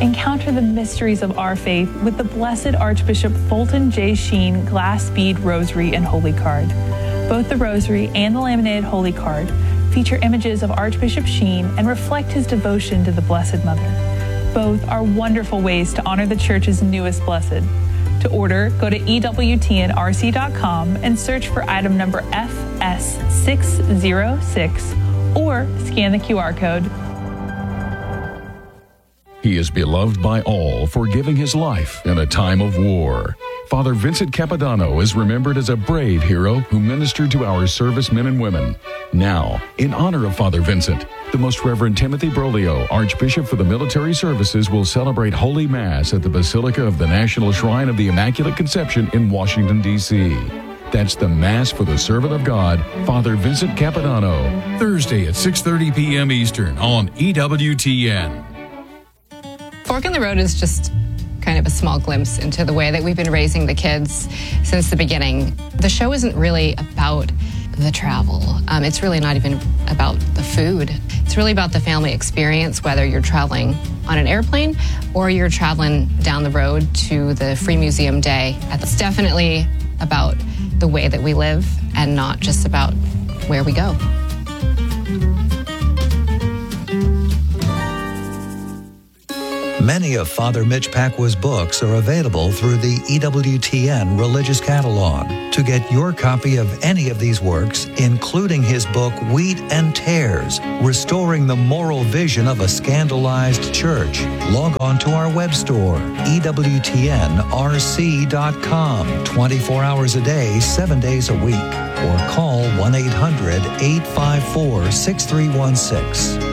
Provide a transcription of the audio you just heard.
Encounter the mysteries of our faith with the Blessed Archbishop Fulton J. Sheen Glass Bead Rosary and Holy Card. Both the Rosary and the laminated Holy Card feature images of Archbishop Sheen and reflect his devotion to the Blessed Mother. Both are wonderful ways to honor the Church's newest blessed. To order, go to EWTNRC.com and search for item number FS606 or scan the QR code. He is beloved by all for giving his life in a time of war. Father Vincent Capodanno is remembered as a brave hero who ministered to our servicemen and women. Now, in honor of Father Vincent, the Most Reverend Timothy Broglio, Archbishop for the Military Services, will celebrate Holy Mass at the Basilica of the National Shrine of the Immaculate Conception in Washington, D.C. That's the Mass for the Servant of God, Father Vincent Capodanno, Thursday at 6:30 p.m. Eastern on EWTN. Fork in the Road is just kind of a small glimpse into the way that we've been raising the kids since the beginning. The show isn't really about the travel. It's really not even about the food. It's really about the family experience, whether you're traveling on an airplane or you're traveling down the road to the Free Museum Day. It's definitely about the way that we live and not just about where we go. Many of Father Mitch Pacwa's books are available through the EWTN Religious Catalog. To get your copy of any of these works, including his book Wheat and Tares, Restoring the Moral Vision of a Scandalized Church, log on to our web store, EWTNRC.com, 24 hours a day, 7 days a week, or call 1-800-854-6316.